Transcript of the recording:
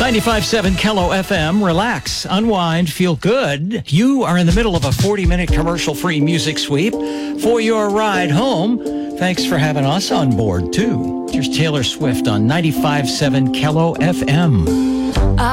95.7 Kello FM. Relax, unwind, feel good. You are in the middle of a 40-minute commercial-free music sweep for your ride home. Thanks for having us on board, too. Here's Taylor Swift on 95.7 Kello FM.